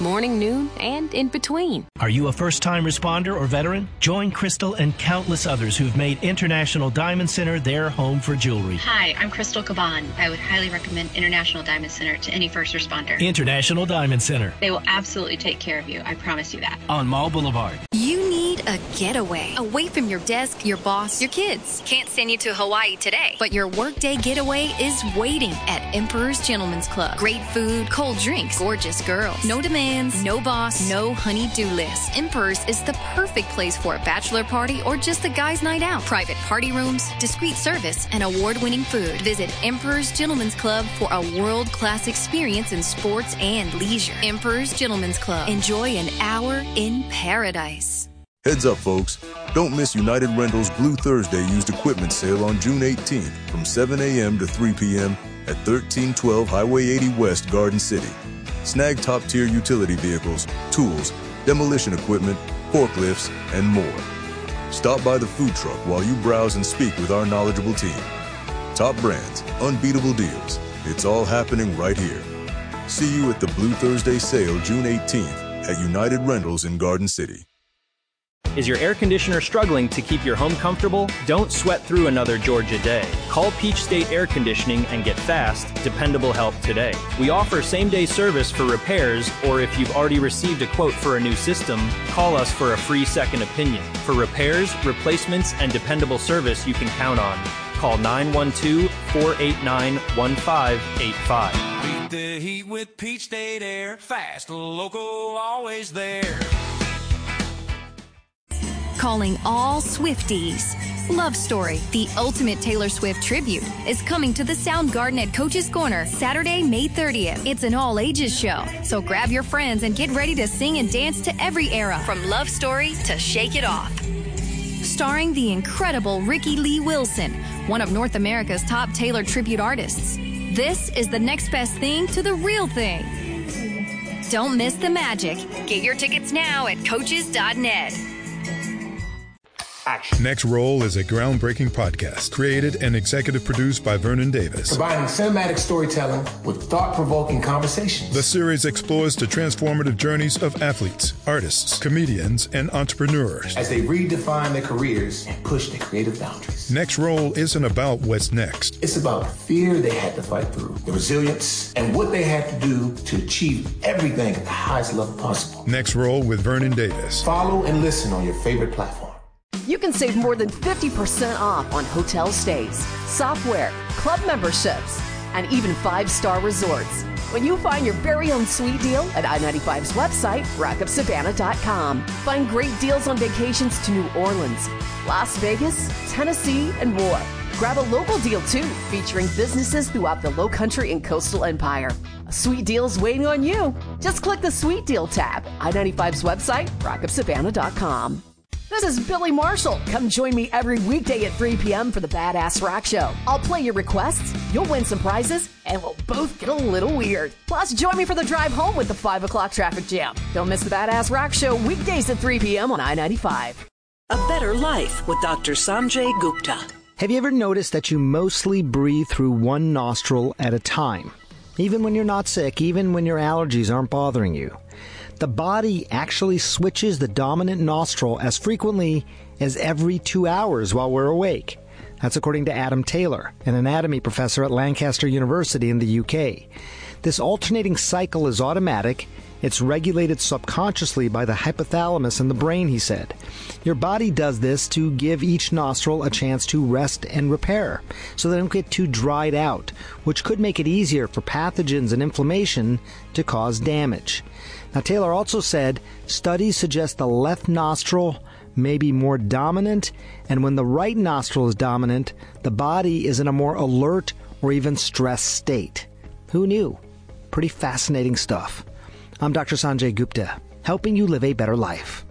morning, noon, and in between. Are you a first-time responder or veteran? Join Crystal and countless others who've made International Diamond Center their home for jewelry. Hi, I'm Crystal Caban. I would highly recommend International Diamond Center to any first responder. International Diamond Center. They will absolutely take care of you. I promise you that. On Mall Boulevard. You need a getaway. Away from your desk, your boss, your kids. Can't send you to Hawaii today, but your workday getaway is waiting at Emperor's Gentleman's Club. Great food, cold drinks, gorgeous girls. No demands, no boss, no honey-do list. Emperor's is the perfect place for a bachelor party or just a guy's night out. Private party rooms, discreet service, and award-winning food. Visit Emperor's Gentleman's Club for a world-class experience in sports and leisure. Emperor's Gentleman's Club. Enjoy an hour in paradise. Heads up, folks. Don't miss United Rentals Blue Thursday used equipment sale on June 18th from 7 a.m. to 3 p.m. at 1312 Highway 80 West, Garden City. Snag top-tier utility vehicles, tools, demolition equipment, forklifts, and more. Stop by the food truck while you browse and speak with our knowledgeable team. Top brands, unbeatable deals. It's all happening right here. See you at the Blue Thursday sale June 18th at United Rentals in Garden City. Is your air conditioner struggling to keep your home comfortable? Don't sweat through another Georgia day. Call Peach State Air Conditioning and get fast, dependable help today. We offer same-day service for repairs, or if you've already received a quote for a new system, call us for a free second opinion. For repairs, replacements, and dependable service you can count on. Call 912-489-1585. Beat the heat with Peach State Air. Fast, local, always there. Calling all Swifties. Love Story, the ultimate Taylor Swift tribute, is coming to the Soundgarden at Coach's Corner Saturday, May 30th. It's an all-ages show, so grab your friends and get ready to sing and dance to every era, from Love Story to Shake It Off. Starring the incredible Ricky Lee Wilson, one of North America's top Taylor tribute artists. This is the next best thing to the real thing. Don't miss the magic. Get your tickets now at coaches.net. Action. Next Roll is a groundbreaking podcast created and executive produced by Vernon Davis. Combining cinematic storytelling with thought-provoking conversations. The series explores the transformative journeys of athletes, artists, comedians, and entrepreneurs as they redefine their careers and push their creative boundaries. Next Roll isn't about what's next. It's about the fear they had to fight through, the resilience, and what they had to do to achieve everything at the highest level possible. Next Roll with Vernon Davis. Follow and listen on your favorite platform. You can save more than 50% off on hotel stays, software, club memberships, and even 5-star resorts when you find your very own sweet deal at I-95's website, rockupsavannah.com. Find great deals on vacations to New Orleans, Las Vegas, Tennessee, and more. Grab a local deal, too, featuring businesses throughout the Lowcountry and Coastal Empire. A sweet deal's waiting on you. Just click the Sweet Deal tab. I-95's website, rockupsavannah.com. This is Billy Marshall. Come join me every weekday at 3 p.m. for the Badass Rock Show. I'll play your requests, you'll win some prizes, and we'll both get a little weird. Plus, join me for the drive home with the 5 o'clock traffic jam. Don't miss the Badass Rock Show weekdays at 3 p.m. on I-95. A Better Life with Dr. Sanjay Gupta. Have you ever noticed that you mostly breathe through one nostril at a time? Even when you're not sick, even when your allergies aren't bothering you. The body actually switches the dominant nostril as frequently as every 2 hours while we're awake. That's according to Adam Taylor, an anatomy professor at Lancaster University in the UK. This alternating cycle is automatic. It's regulated subconsciously by the hypothalamus in the brain, he said. Your body does this to give each nostril a chance to rest and repair, so they don't get too dried out, which could make it easier for pathogens and inflammation to cause damage. Now, Taylor also said studies suggest the left nostril may be more dominant, and when the right nostril is dominant, the body is in a more alert or even stressed state. Who knew? Pretty fascinating stuff. I'm Dr. Sanjay Gupta, helping you live a better life.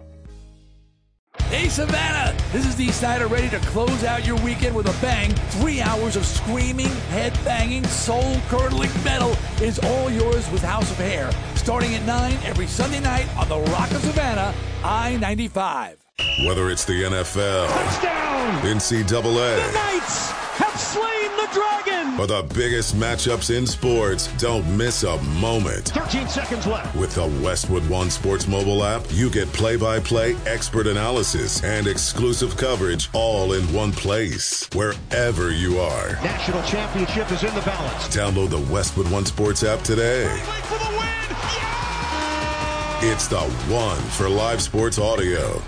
Hey, Savannah! This is Dee Snider, ready to close out your weekend with a bang. 3 hours of screaming, head-banging, soul-curdling metal is all yours with House of Hair. Starting at 9 every Sunday night on the Rock of Savannah, I-95. Whether it's the NFL, touchdown, NCAA, the Knights have slain the Dragon! For the biggest matchups in sports, don't miss a moment. 13 seconds left. With the Westwood One Sports mobile app, you get play-by-play expert analysis and exclusive coverage all in one place, wherever you are. National championship is in the balance. Download the Westwood One Sports app today. For the win! Yeah! It's the one for live sports audio.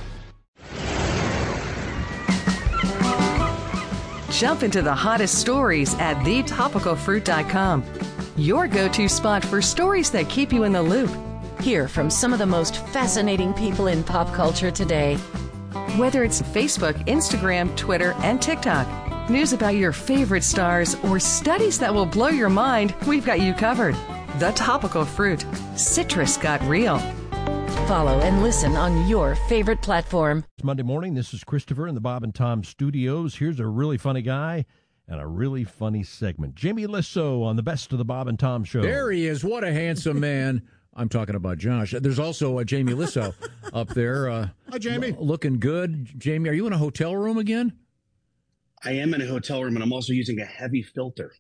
Jump into the hottest stories at thetopicalfruit.com. Your go-to spot for stories that keep you in the loop. Hear from some of the most fascinating people in pop culture today. Whether it's Facebook, Instagram, Twitter, and TikTok, news about your favorite stars, or studies that will blow your mind, we've got you covered. The Topical Fruit. Citrus got real. Follow and listen on your favorite platform. It's Monday morning. This is Christopher in the Bob and Tom studios. Here's a really funny guy and a really funny segment. Jamie Lissow on the Best of the Bob and Tom show. There he is. What a handsome man. I'm talking about Josh. There's also Jamie Lissow up there. Hi, Jamie. Looking good. Jamie, are you in a hotel room again? I am in a hotel room, and I'm also using a heavy filter.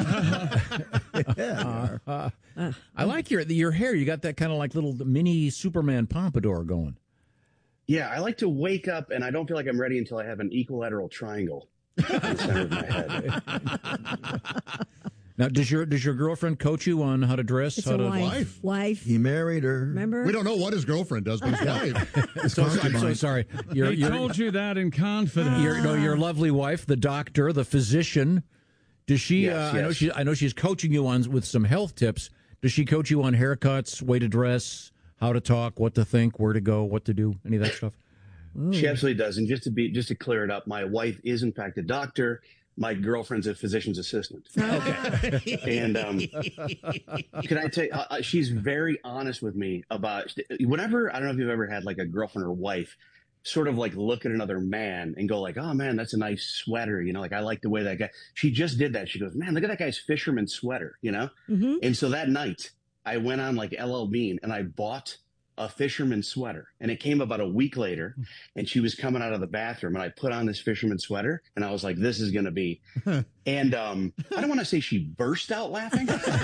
I like your hair. You got that kind of like little mini Superman pompadour going. Yeah, I like to wake up, and I don't feel like I'm ready until I have an equilateral triangle in the center of my head. Now, does your girlfriend coach you on how to dress? It's how a to wife. He married her. Remember? We don't know what his girlfriend does, but his wife. I'm so sorry. He told you that in confidence. Your lovely wife, the doctor, the physician. Does she? Yes. I know she's coaching you on with some health tips. Does she coach you on haircuts, way to dress, how to talk, what to think, where to go, what to do, any of that stuff? She absolutely does. And just to clear it up, my wife is in fact a doctor. My girlfriend's a physician's assistant. Okay. And can I tell you, she's very honest with me about whenever, I don't know if you've ever had like a girlfriend or wife sort of like look at another man and go like, oh man, that's a nice sweater. You know, like I like the way that guy, she just did that. She goes, man, look at that guy's fisherman sweater, you know? Mm-hmm. And so that night I went on like LL Bean and I bought a fisherman sweater, and it came about a week later, and she was coming out of the bathroom and I put on this fisherman sweater and I was like, this is going to be, and I don't want to say she burst out laughing,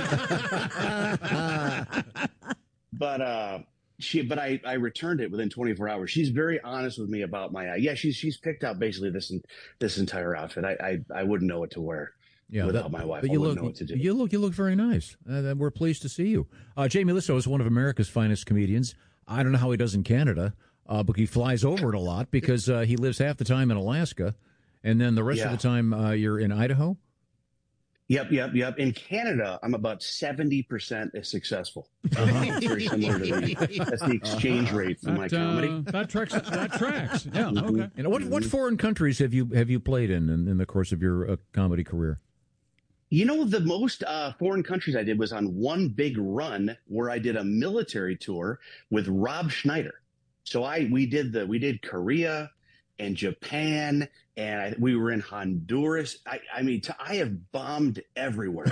but I returned it within 24 hours. She's very honest with me about she's picked out basically this entire outfit. I wouldn't know what to wear. Yeah, without my wife, I wouldn't know what to do. You look very nice. We're pleased to see you. Jamie Lissow is one of America's finest comedians. I don't know how he does in Canada, but he flies over it a lot because he lives half the time in Alaska, and then the rest of the time you're in Idaho. Yep. In Canada, I'm about 70% as successful. It's very similar to that's the exchange rate for my comedy. That tracks. Yeah. Okay. And what foreign countries have you played in the course of your comedy career? You know, the most foreign countries I did was on one big run where I did a military tour with Rob Schneider. So we did Korea and Japan, and we were in Honduras. I mean, I have bombed everywhere.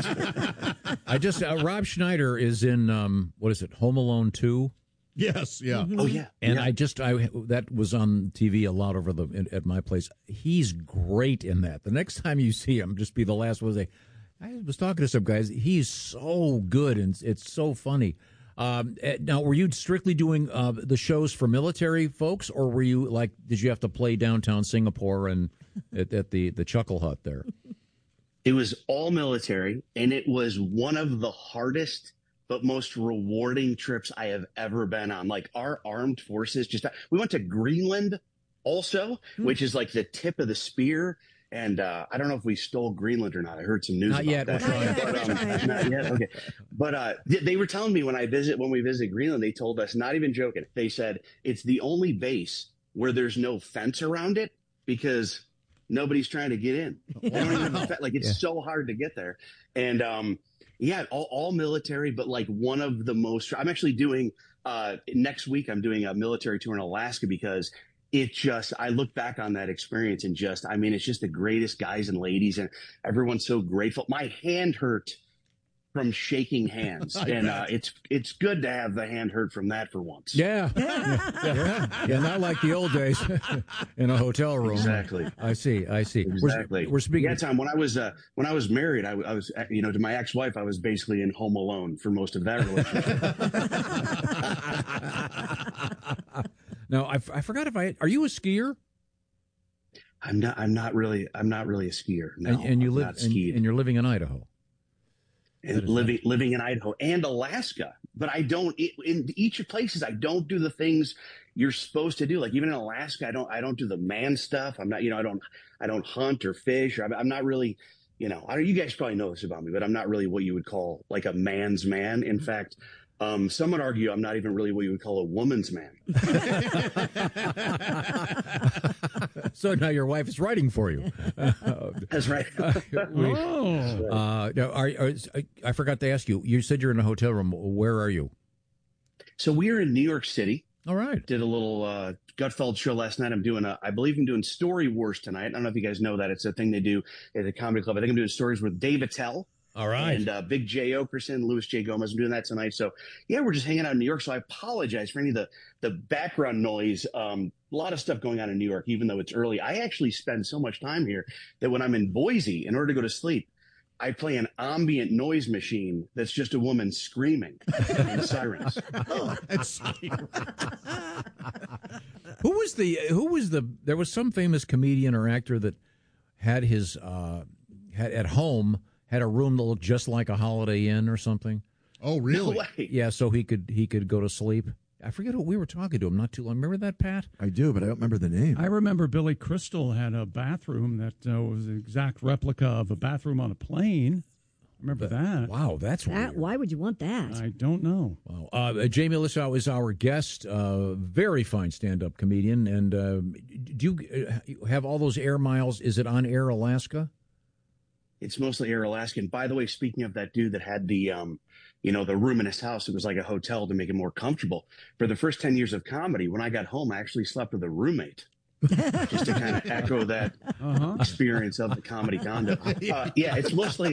Rob Schneider is in what is it, Home Alone 2? Yes, yeah. Mm-hmm. Oh, yeah. And that was on TV a lot over at my place. He's great in that. The next time you see him, just be the last one to say, I was talking to some guys. He's so good, and it's so funny. Now, were you strictly doing the shows for military folks, or were you did you have to play downtown Singapore and at the Chuckle Hut there? It was all military, and it was one of the hardest but most rewarding trips I have ever been on. Like our armed forces, we went to Greenland also, which is like the tip of the spear. And I don't know if we stole Greenland or not. I heard some news not about yet. that. Not yet. Okay. But they were telling me when we visited Greenland, they told us, not even joking, they said it's the only base where there's no fence around it because nobody's trying to get in. They don't even have it's so hard to get there. And all military, but like one of the most. I'm actually doing next week. I'm doing a military tour in Alaska because I look back on that experience and it's just the greatest guys and ladies, and everyone's so grateful. My hand hurt from shaking hands, and it's good to have the hand hurt from that for once. Yeah, not like the old days in a hotel room. Exactly. I see. Exactly. We're speaking. Yeah, Tom. When I was married, I was to my ex-wife, I was basically in Home Alone for most of that relationship. No, I forgot are you a skier? I'm not really a skier. No, and you I'm live not skied. and you're living in Idaho. And living in Idaho and Alaska, but I don't in each of places. I don't do the things you're supposed to do. Like even in Alaska, I don't do the man stuff. I'm not, I don't hunt or fish. Or I'm not really, you guys probably know this about me, but I'm not really what you would call like a man's man. In fact, some would argue I'm not even really what you would call a woman's man. So now your wife is writing for you. That's right. I forgot to ask you. You said you're in a hotel room. Where are you? So we're in New York City. All right. Did a little Gutfeld show last night. I believe I'm doing Story Wars tonight. I don't know if you guys know that. It's a thing they do at the comedy club. I think I'm doing stories with Dave Attell. All right. And Big J. Okerson, Louis J. Gomez. I'm doing that tonight. So, yeah, we're just hanging out in New York. So I apologize for any of the background noise. A lot of stuff going on in New York, even though it's early. I actually spend so much time here that when I'm in Boise, in order to go to sleep, I play an ambient noise machine that's just a woman screaming and sirens. There was some famous comedian or actor that had his had at home had a room that looked just like a Holiday Inn or something. Oh, really? No way. Yeah, so he could go to sleep. I forget who we were talking to him not too long. Remember that, Pat? I do, but I don't remember the name. I remember Billy Crystal had a bathroom that was an exact replica of a bathroom on a plane. Remember that? Wow, that's weird. Why would you want that? I don't know. Wow. Jamie Lissow is our guest, very fine stand-up comedian. And do you have all those air miles? Is it on Air Alaska? It's mostly Air Alaska. And by the way, speaking of that dude that had the room in his house, it was like a hotel to make it more comfortable. For the first 10 years of comedy, when I got home, I actually slept with a roommate. Just to kind of echo that experience of the comedy condo. It's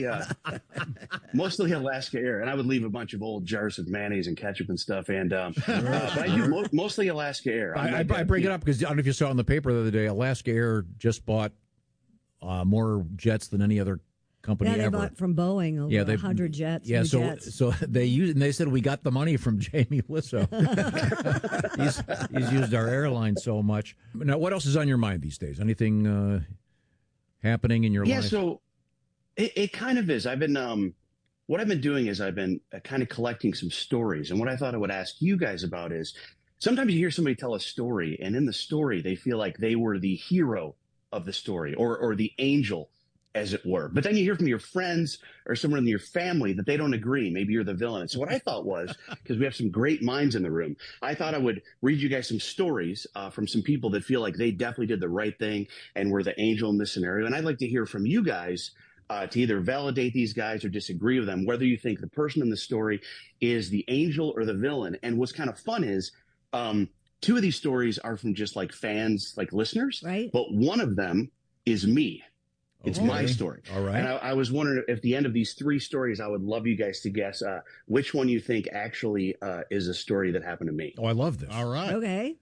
mostly Alaska Air, and I would leave a bunch of old jars of mayonnaise and ketchup and stuff. And but I do mostly Alaska Air. I bring it up because I don't know if you saw in the paper the other day, Alaska Air just bought more jets than any other company they ever. bought from Boeing over 100 jets. Yeah, jets. So they said we got the money from Jamie Lissow. he's used our airline so much. Now, what else is on your mind these days? Anything happening in your life? Yeah, so it kind of is. I've been what I've been doing is I've been kind of collecting some stories, and what I thought I would ask you guys about is sometimes you hear somebody tell a story, and in the story they feel like they were the hero of the story or the angel, as it were. But then you hear from your friends or someone in your family that they don't agree. Maybe you're the villain. And so what I thought was, because we have some great minds in the room, I thought I would read you guys some stories from some people that feel like they definitely did the right thing and were the angel in this scenario. And I'd like to hear from you guys to either validate these guys or disagree with them, whether you think the person in the story is the angel or the villain. And what's kind of fun is two of these stories are from just like fans, like listeners, right? But one of them is me. It's my story. All right. And I was wondering if at the end of these three stories, I would love you guys to guess which one you think actually is a story that happened to me. Oh, I love this. All right. Okay.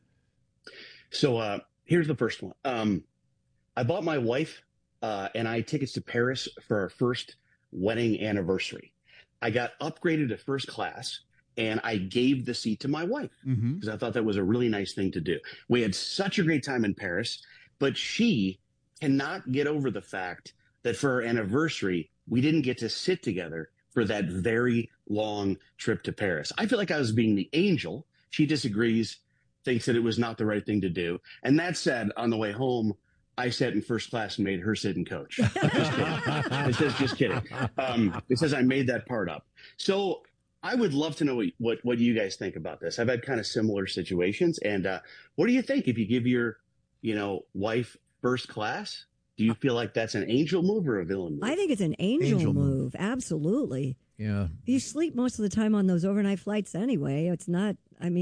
So here's the first one. I bought my wife and I tickets to Paris for our first wedding anniversary. I got upgraded to first class. And I gave the seat to my wife because I thought that was a really nice thing to do. We had such a great time in Paris, but she cannot get over the fact that for our anniversary, we didn't get to sit together for that very long trip to Paris. I feel like I was being the angel. She disagrees, thinks that it was not the right thing to do. And that said, on the way home, I sat in first class and made her sit in coach. Just kidding. It says just kidding. It says I made that part up. So I would love to know what you guys think about this. I've had kind of similar situations. And what do you think if you give your, wife first class? Do you feel like that's an angel move or a villain move? I think it's an angel move. Absolutely. Yeah. You sleep most of the time on those overnight flights anyway. It's not,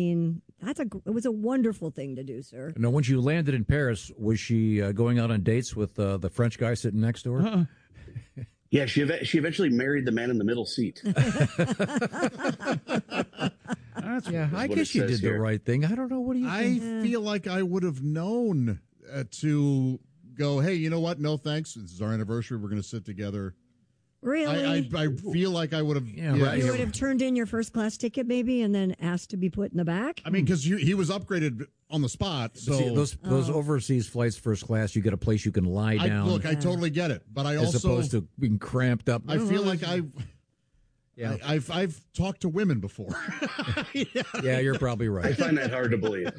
it was a wonderful thing to do, sir. Now, when you landed in Paris, was she going out on dates with the French guy sitting next to her? Yeah, she eventually married the man in the middle seat. I guess you did the right thing. I don't know. What do you think? I feel like I would have known to go, hey, you know what? No, thanks. This is our anniversary. We're going to sit together. Really? I feel like I would have. You would have turned in your first class ticket, maybe, and then asked to be put in the back? I mean, because he was upgraded on the spot. So see, those overseas flights, first class, you get a place you can lie down. I totally get it, but I as also opposed to being cramped up. I feel like I've talked to women before. Yeah, you're probably right. I find that hard to believe.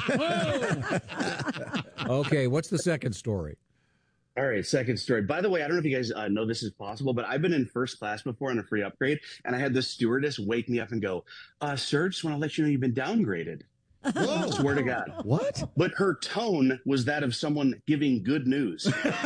Okay, what's the second story? All right, second story. By the way, I don't know if you guys know this is possible, but I've been in first class before on a free upgrade, and I had the stewardess wake me up and go, sir, just want to let you know you've been downgraded. Whoa. Swear to God. What? But her tone was that of someone giving good news.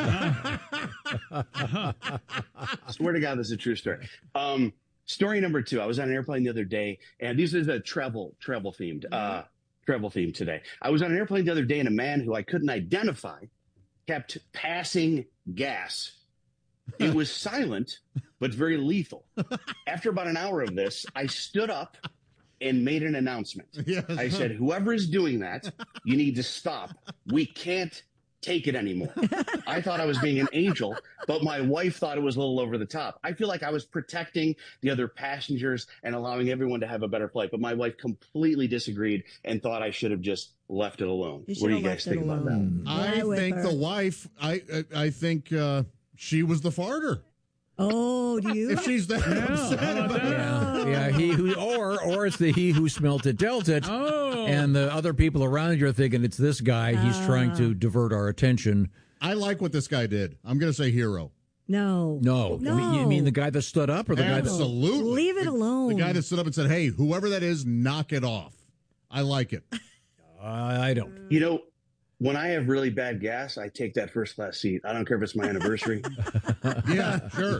Swear to God, this is a true story. Story number 2. I was on an airplane the other day, and these are the travel themed today. I was on an airplane the other day, and a man who I couldn't identify kept passing gas. It was silent, but very lethal. After about an hour of this, I stood up and made an announcement. Yes. I said, whoever is doing that, you need to stop. We can't take it anymore. I thought I was being an angel, but my wife thought it was a little over the top. I feel like I was protecting the other passengers and allowing everyone to have a better flight, but my wife completely disagreed and thought I should have just left it alone. What do you guys think about that? I think the wife, I think she was the farter. Oh, do you? If she's that upset about it. Yeah, he who, or it's the he who smelt it dealt it, and the other people around you are thinking it's this guy. He's trying to divert our attention. I like what this guy did. I'm going to say hero. No. You mean the guy that stood up, or the guy that absolutely leave it alone? The guy that stood up and said, "Hey, whoever that is, knock it off." I like it. I don't. You know, when I have really bad gas, I take that first class seat. I don't care if it's my anniversary. Yeah, sure.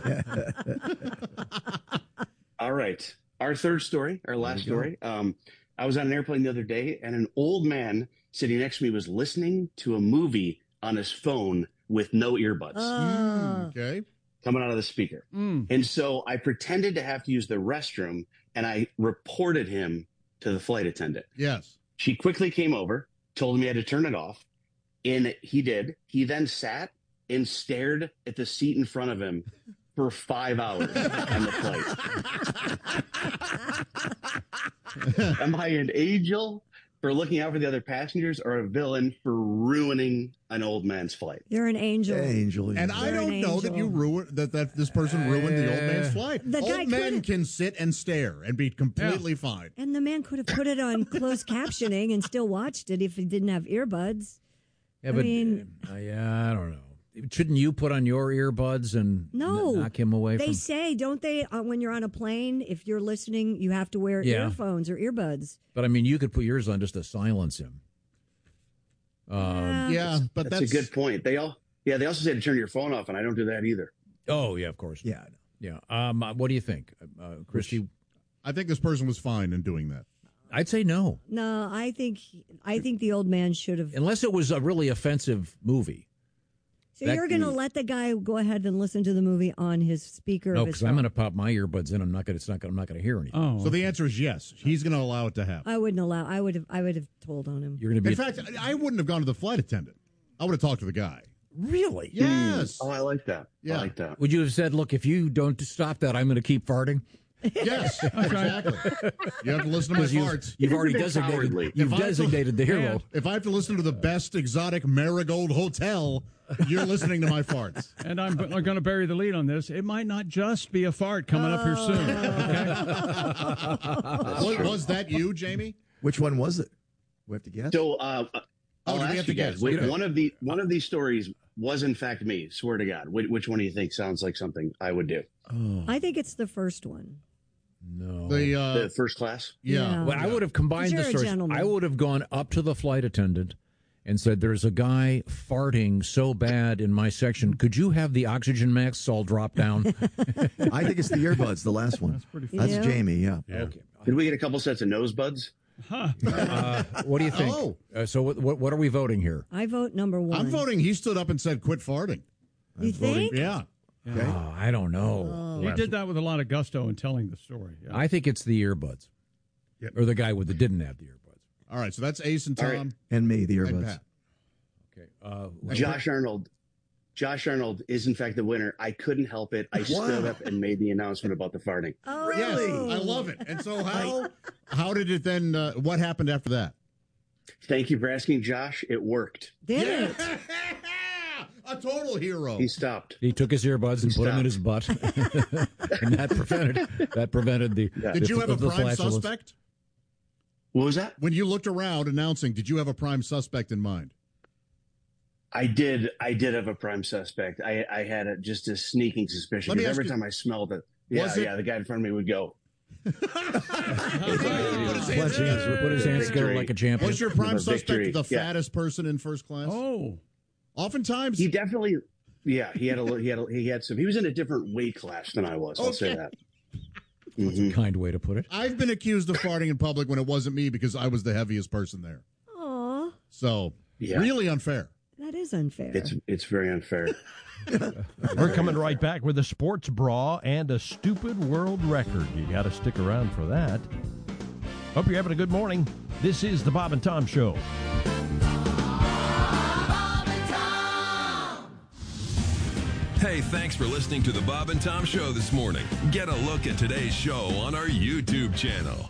All right. Our third story, our last story. I was on an airplane the other day, and an old man sitting next to me was listening to a movie on his phone with no earbuds. Okay. Coming out of the speaker. And so I pretended to have to use the restroom, and I reported him to the flight attendant. Yes. She quickly came over, told me I had to turn it off, and he did. He then sat and stared at the seat in front of him for 5 hours on the flight. Am I an angel for looking out for the other passengers, or a villain for ruining an old man's flight? You're an angel. And I don't know that you ruined that this person ruined the old man's flight. Old men can sit and stare and be completely fine. And the man could have put it on closed captioning and still watched it if he didn't have earbuds. Yeah, but I don't know. Shouldn't you put on your earbuds and knock him away? They say, don't they, when you're on a plane, if you're listening, you have to wear earphones or earbuds. But I mean, you could put yours on just to silence him. But that's a good point. They also say to turn your phone off, and I don't do that either. Oh yeah, of course. Yeah. What do you think, Christy? I think this person was fine in doing that. I'd say no. No, I think the old man should have. Unless it was a really offensive movie. So you're going to let the guy go ahead and listen to the movie on his speaker? No, because I'm going to pop my earbuds in. I'm not going to hear anything. Oh, so the answer is yes. He's going to allow it to happen. I wouldn't allow. I would have told on him. You're going to be. In fact, I wouldn't have gone to the flight attendant. I would have talked to the guy. Really? Yes. Oh, I like that. Yeah. I like that. Would you have said, "Look, if you don't stop that, I'm going to keep farting"? Yes, exactly. You have to listen to my farts. You've already designated. You've designated the hero. If I have to listen to the best exotic marigold hotel, you're listening to my farts. And I'm going to bury the lead on this. It might not just be a fart coming up here soon. Okay. Was that you, Jamie? Which one was it? We have to guess. So, I'll ask you guys. One of these stories was in fact me. Swear to God. Which one do you think sounds like something I would do? I think it's the first one. No. The first class? Yeah. Well, I would have combined the stories. I would have gone up to the flight attendant and said, "There's a guy farting so bad in my section. Could you have the oxygen masks all drop down?" I think it's the earbuds, the last one. That's Jamie, yeah. Okay. Did we get a couple sets of nose buds? What do you think? So what are we voting here? I vote number 1. I'm voting he stood up and said, "Quit farting." You think? Yeah. Yeah. Okay. Oh, I don't know. He did that with a lot of gusto in telling the story. Yeah. I think it's the earbuds. Yep. Or the guy with the didn't have the earbuds. All right, so that's Ace and Tom. Right. And me, the And earbuds. Pat. Okay. Josh Arnold is in fact the winner. I couldn't help it. I stood up and made the announcement about the farting. Oh, Yes, I love it. And so how did it then, what happened after that? Thank you for asking, Josh. It worked. Did it? A total hero. He stopped. He took his earbuds and put them in his butt. And that prevented the. Did you have a prime flatulence. suspect? What was that? When you looked around announcing, did you have a prime suspect in mind? I did have a prime suspect. I had just a sneaking suspicion because every time I smelled it, the guy in front of me would go. Put his hands together like a champion. Was your prime suspect the fattest person in first class? Oh, oftentimes he definitely. Yeah, he had some. He was in a different weight class than I was. I'll say that. That's a kind way to put it. I've been accused of farting in public when it wasn't me because I was the heaviest person there. Aw, So really unfair. that is unfair. It's very unfair. We're coming right back with a sports bra and a stupid world record. You got to stick around for that. Hope you're having a good morning. This is the Bob and Tom Show. Hey, thanks for listening to the Bob and Tom Show this morning. Get a look at today's show on our YouTube channel.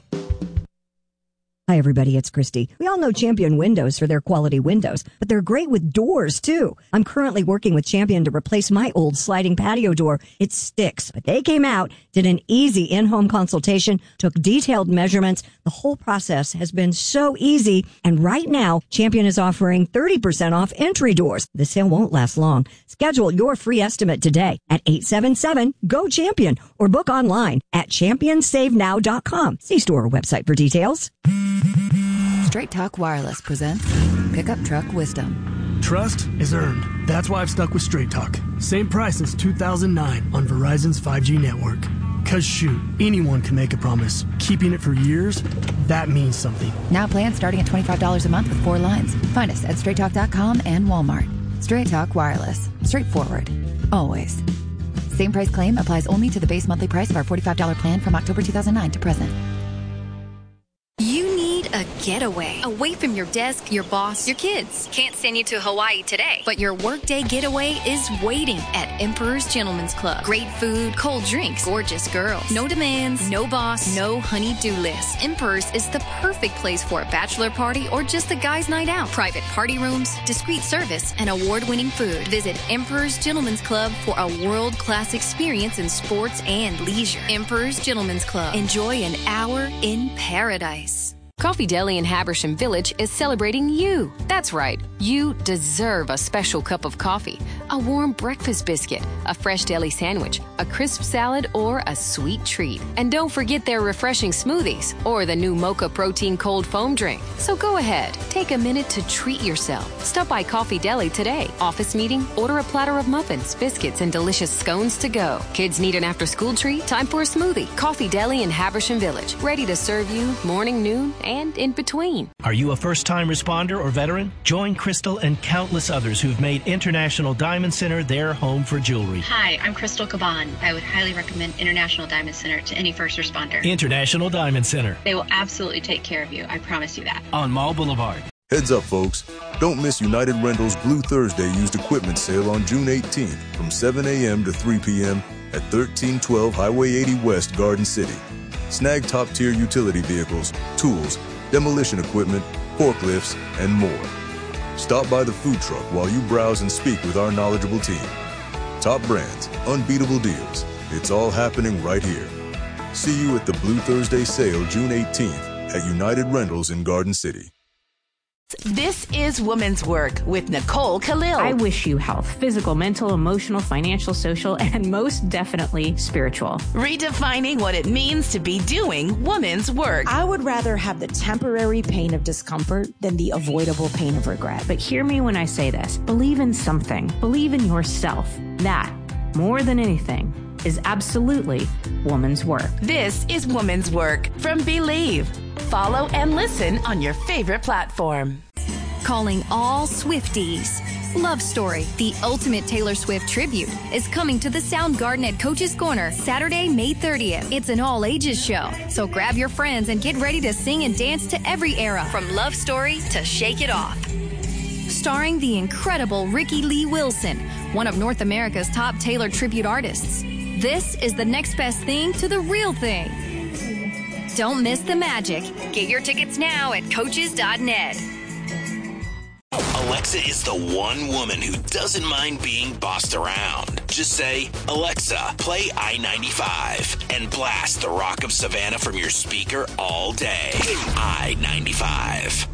Hi, everybody. It's Christy. We all know Champion Windows for their quality windows, but they're great with doors, too. I'm currently working with Champion to replace my old sliding patio door. It sticks, but they came out, did an easy in-home consultation, took detailed measurements. The whole process has been so easy. And right now, Champion is offering 30% off entry doors. The sale won't last long. Schedule your free estimate today at 877-GO-CHAMPION or book online at championsavenow.com. See store website for details. Straight Talk Wireless presents Pickup Truck Wisdom. Trust is earned. That's why I've stuck with Straight Talk. Same price since 2009 on Verizon's 5G network. Cause shoot, anyone can make a promise. Keeping it for years, that means something. Now plans starting at $25 a month with 4 lines. Find us at straighttalk.com and Walmart. Straight Talk Wireless. Straightforward. Always. Same price claim applies only to the base monthly price of our $45 plan from October 2009 to present. You need a getaway away from your desk, your boss, your kids. Can't send you to Hawaii today, but your workday getaway is waiting at Emperor's Gentleman's Club. Great food, cold drinks, gorgeous girls. No demands, no boss, no honey-do list. Emperor's is the perfect place for a bachelor party or just a guy's night out. Private party rooms, discreet service, and award-winning food. Visit Emperor's Gentleman's Club for a world-class experience in sports and leisure. Emperor's Gentleman's Club. Enjoy an hour in paradise. Coffee Deli in Habersham Village is celebrating you. That's right, you deserve a special cup of coffee, a warm breakfast biscuit, a fresh deli sandwich, a crisp salad, or a sweet treat. And don't forget their refreshing smoothies or the new Mocha Protein Cold Foam drink. So go ahead, take a minute to treat yourself. Stop by Coffee Deli today. Office meeting? Order a platter of muffins, biscuits, and delicious scones to go. Kids need an after-school treat? Time for a smoothie. Coffee Deli in Habersham Village, ready to serve you morning, noon, and in between. Are you a first-time responder or veteran? Join Crystal and countless others who've made International Diamond Center their home for jewelry. Hi, I'm Crystal Caban. I would highly recommend International Diamond Center to any first responder. International Diamond Center. They will absolutely take care of you. I promise you that. On Mall Boulevard. Heads up, folks. Don't miss United Rentals Blue Thursday used equipment sale on June 18th from 7 a.m. to 3 p.m. at 1312 Highway 80 West, Garden City. Snag top-tier utility vehicles, tools, demolition equipment, forklifts, and more. Stop by the food truck while you browse and speak with our knowledgeable team. Top brands, unbeatable deals. It's all happening right here. See you at the Blue Thursday sale June 18th at United Rentals in Garden City. This is Woman's Work with Nicole Khalil. I wish you health, physical, mental, emotional, financial, social, and most definitely spiritual. Redefining what it means to be doing woman's work. I would rather have the temporary pain of discomfort than the avoidable pain of regret. But hear me when I say this. Believe in something. Believe in yourself. That, more than anything, is absolutely woman's work. This is Woman's Work from Believe. Follow and listen on your favorite platform. Calling all Swifties. Love Story, the ultimate Taylor Swift tribute, is coming to the Soundgarden at Coach's Corner Saturday, May 30th. It's an all-ages show, so grab your friends and get ready to sing and dance to every era, from Love Story to Shake It Off. Starring the incredible Ricky Lee Wilson, one of North America's top Taylor tribute artists. This is the next best thing to the real thing. Don't miss the magic. Get your tickets now at coaches.net. Alexa is the one woman who doesn't mind being bossed around. Just say, Alexa, play I-95, and blast the Rock of Savannah from your speaker all day. I-95.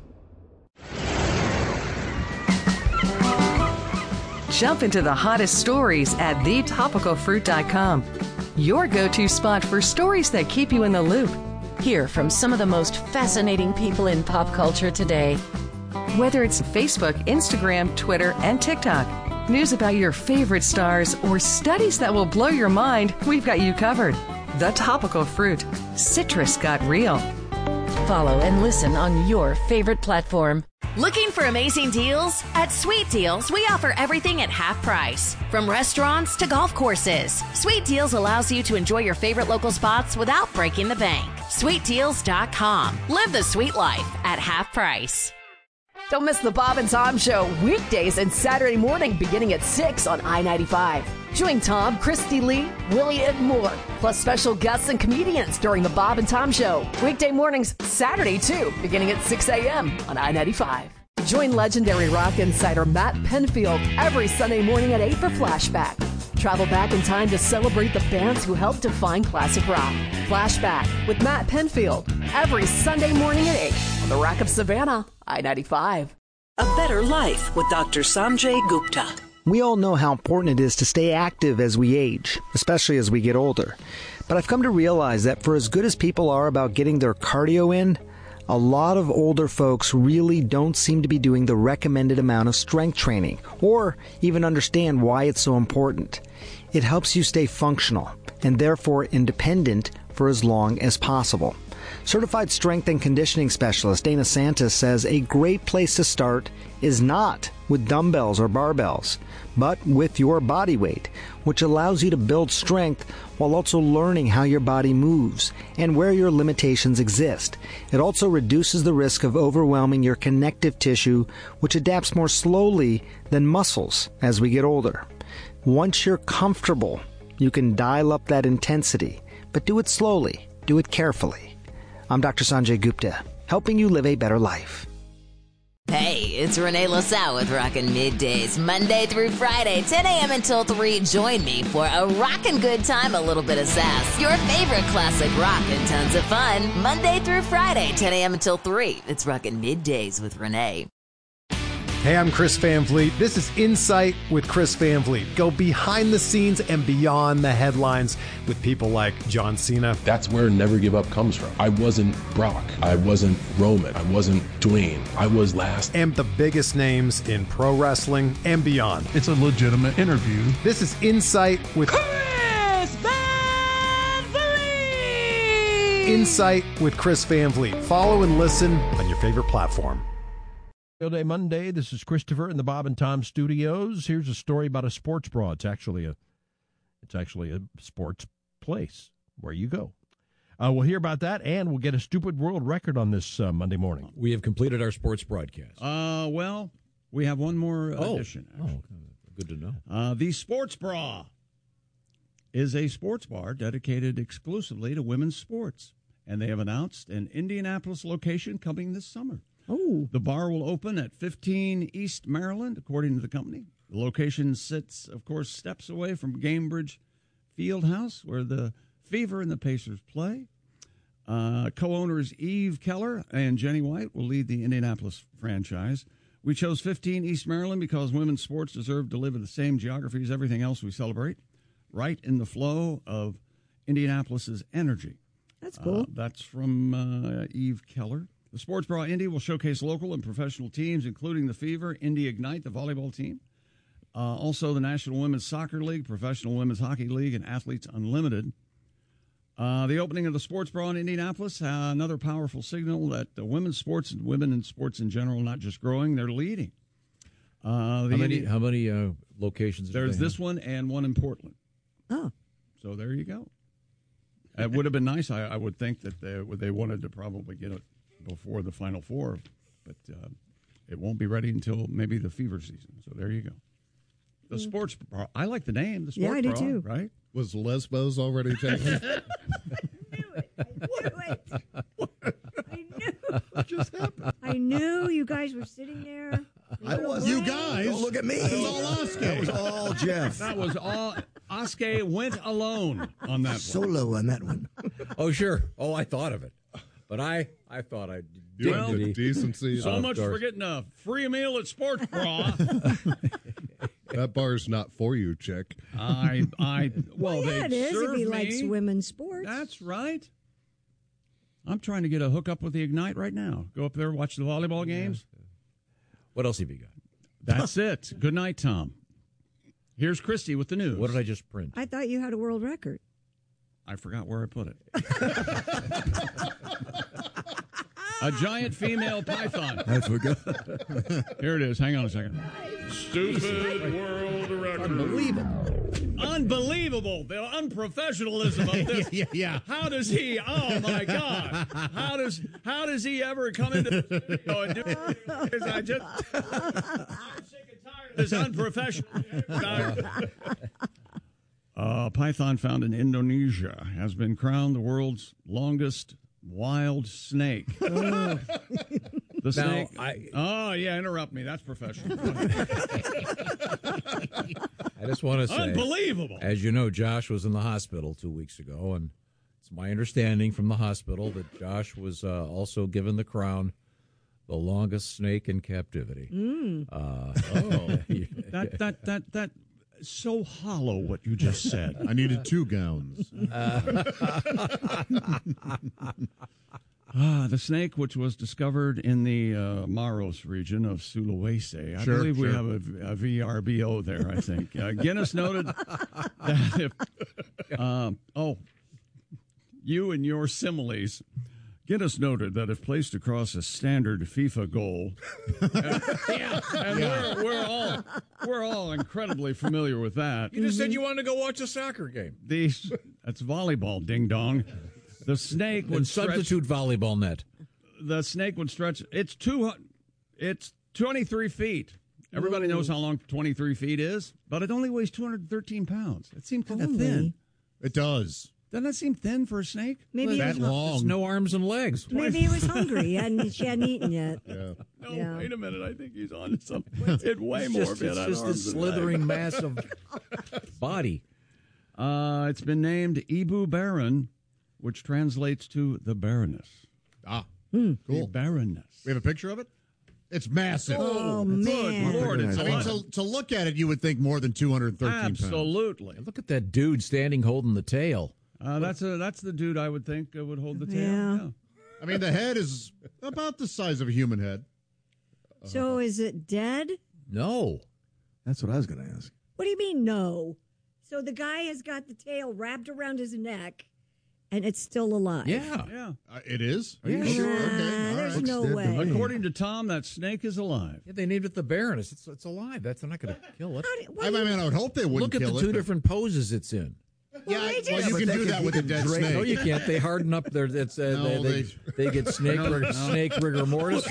Jump into the hottest stories at thetopicalfruit.com. Your go-to spot for stories that keep you in the loop. Hear from some of the most fascinating people in pop culture today. Whether it's Facebook, Instagram, Twitter, and TikTok, news about your favorite stars, or studies that will blow your mind, we've got you covered. The Topical Fruit. Citrus got real. Follow and listen on your favorite platform. Looking for amazing deals? At Sweet Deals, we offer everything at half price. From restaurants to golf courses, Sweet Deals allows you to enjoy your favorite local spots without breaking the bank. SweetDeals.com. Live the sweet life at half price. Don't miss the Bob and Tom Show weekdays and Saturday morning beginning at 6 on I-95. Join Tom, Christy Lee, Willie, and more, plus special guests and comedians during the Bob and Tom Show. Weekday mornings, Saturday too, beginning at 6 a.m. on I-95. Join legendary rock insider Matt Penfield every Sunday morning at 8 for Flashback. Travel back in time to celebrate the bands who helped define classic rock. Flashback with Matt Penfield every Sunday morning at 8 on the Rock of Savannah, I-95. A Better Life with Dr. Sanjay Gupta. We all know how important it is to stay active as we age, especially as we get older. But I've come to realize that for as good as people are about getting their cardio in, a lot of older folks really don't seem to be doing the recommended amount of strength training, or even understand why it's so important. It helps you stay functional, and therefore independent for as long as possible. Certified strength and conditioning specialist Dana Santos says a great place to start is not with dumbbells or barbells, but with your body weight, which allows you to build strength while also learning how your body moves and where your limitations exist. It also reduces the risk of overwhelming your connective tissue, which adapts more slowly than muscles as we get older. Once you're comfortable, you can dial up that intensity, but do it slowly, do it carefully. I'm Dr. Sanjay Gupta, helping you live a better life. Hey, it's Renee LaSalle with Rockin' Middays, Monday through Friday, 10 a.m. until 3. Join me for a rockin' good time, a little bit of sass, your favorite classic rock, and tons of fun. Monday through Friday, 10 a.m. until 3. It's Rockin' Middays with Renee. Hey, I'm Chris Van Vliet. This is Insight with Chris Van Vliet. Go behind the scenes and beyond the headlines with people like John Cena. That's where Never Give Up comes from. I wasn't Brock. I wasn't Roman. I wasn't Dwayne. I was last. And the biggest names in pro wrestling and beyond. It's a legitimate interview. This is Insight with Chris Van Vliet! Insight with Chris Van Vliet. Follow and listen on your favorite platform. Field Day Monday. This is Christopher in the Bob and Tom Studios. Here's a story about a sports bra. It's actually a sports place where you go. We'll hear about that, and we'll get a stupid world record on this Monday morning. We have completed our sports broadcast. Well, we have one more addition. Good to know. The Sports Bra is a sports bar dedicated exclusively to women's sports, and they have announced an Indianapolis location coming this summer. Oh. The bar will open at 15 East Maryland, according to the company. The location sits, of course, steps away from Gainbridge Fieldhouse, where the Fever and the Pacers play. Co-owners Eve Keller and Jenny White will lead the Indianapolis franchise. We chose 15 East Maryland because women's sports deserve to live in the same geography as everything else we celebrate, right in the flow of Indianapolis's energy. That's cool. That's from Eve Keller. The Sports Bra Indy will showcase local and professional teams, including the Fever, Indy Ignite, the volleyball team, also the National Women's Soccer League, Professional Women's Hockey League, and Athletes Unlimited. The opening of the Sports Bra in Indianapolis, another powerful signal that women's sports and women in sports in general, not just growing, they're leading. How many locations? There's this one and one in Portland. Oh. So there you go. It would have been nice. I would think that they wanted to probably get it before the Final Four, but it won't be ready until maybe the fever season. So there you go. The sports bra. I like the name. The sports I do bra, too. Right? Was Lesbos already taken? What just happened? I knew you guys were sitting there. You guys. Don't look at me. That was all Oskar. That was all Jeff. That was all. Oskar went alone on that one. Solo on that one. Oh, sure. Oh, I thought of it. But I thought I did. Well, the decency. So much for getting a free meal at Sports Bra. That bar's not for you, chick. Well, yeah, it is if he me. likes women's sports. That's right. I'm trying to get a hookup with the Ignite right now. Go up there, watch the volleyball games. What else have you got? That's it. Good night, Tom. Here's Christy with the news. What did I just print? I thought you had a world record. I forgot where I put it. A giant female python. I forgot. Here it is. Hang on a second. Stupid world record. Unbelievable. The unprofessionalism of this. Yeah. How does he? Oh my God! How does he ever come into the studio and do this? I'm sick and tired of this unprofessional. Python found in Indonesia has been crowned the world's longest wild snake. The snake. Interrupt me. That's professional. I just want to say, unbelievable. As you know, Josh was in the hospital 2 weeks ago, and it's my understanding from the hospital that Josh was also given the crown, the longest snake in captivity. That so hollow what you just said. I needed 2 gowns. The snake, which was discovered in the Maros region of Sulawesi. I believe we have a VRBO there, I think. Guinness noted that if... you and your similes... Guinness noted that if placed across a standard FIFA goal, we're all incredibly familiar with that. You just said you wanted to go watch a soccer game. That's volleyball, ding dong. The snake would substitute volleyball net. The snake would stretch. It's 23 feet. Everybody knows how long 23 feet is, but it only weighs 213 pounds. It seemed kind of thin. It does. Doesn't that seem thin for a snake? Maybe that long. It's no arms and legs. Maybe he was hungry. She hadn't eaten yet. Yeah. No, wait a minute. I think he's on to something. It's way more. It's just a slithering mass of body. It's been named Ibu Baron, which translates to the Baroness. Cool. The Baroness. We have a picture of it? It's massive. Oh, man. Good Lord. It's to look at it, you would think more than 213 pounds. Absolutely. Look at that dude standing holding the tail. That's the dude I would think would hold the tail. Yeah. I mean, the head is about the size of a human head. So is it dead? No. That's what I was going to ask. What do you mean, no? So the guy has got the tail wrapped around his neck, and it's still alive. Yeah. It is? Are you sure? Okay. There's no way. According to Tom, that snake is alive. Yeah, they named it the Baroness. It's alive. They're not going to kill it. I would hope they wouldn't Look at kill the it. two different poses it's in. You can do that with a dead snake. No, you can't. They harden up their. It's they get snake rigor mortis.